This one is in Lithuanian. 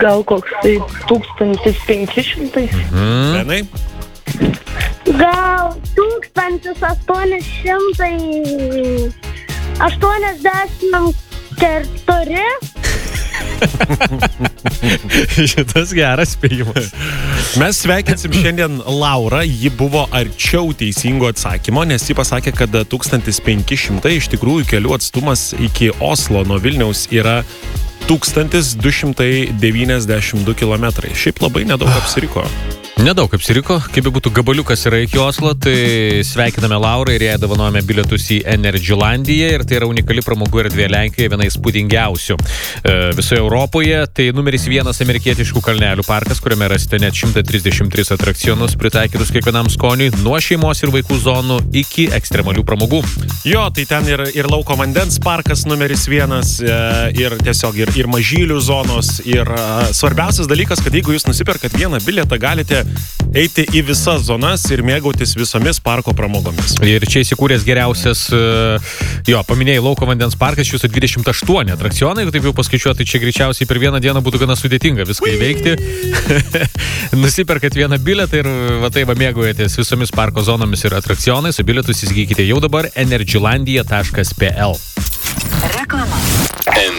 gal koks 1500. Benai? Gal 1884. Šitas geras spėjimas. Mes sveikinsim šiandien Laurą, ji buvo arčiau teisingo atsakymo, nes ji pasakė, kad 1500 iš tikrųjų kelių atstumas iki Oslo nuo Vilniaus yra 1292 kilometrai. Šiaip labai nedaug apsiriko. Nedaug apsiriko, kaip būtų gabaliukas yra iki Oslo, tai sveikiname Laurą ir jai dovanojame bilietus į Energylandiją ir tai yra unikali pramogų erdvė Lenkijoje, viena įspūdingiausių visoje Europoje. Tai numeris 1 amerikietiškų kalnelių parkas, kuriame rasite net 133 atrakcionus pritaikytus kiekvienam skoniui, nuo šeimos ir vaikų zonų iki ekstremalių pramogų. Jo, tai ten ir lauko vandens parkas numeris 1 ir tiesiog ir mažylių zonos ir svarbiausias dalykas, kad jeigu jūs nusiperkat vieną bilietą, galite eiti į visas zonas ir mėgautis visomis parko pramogomis. Ir čia įsikūręs geriausias, paminėjai lauko vandens parkas, iš viso 28 atrakcionai, jeigu taip jau paskaičiuoti, tai čia greičiausiai per vieną dieną būtų gana sudėtinga viską įveikti. Nusiperkat vieną bilietą ir mėgaujatės visomis parko zonomis ir atrakcionais, o bilietus įsigykite jau dabar energylandia.pl. Reklama.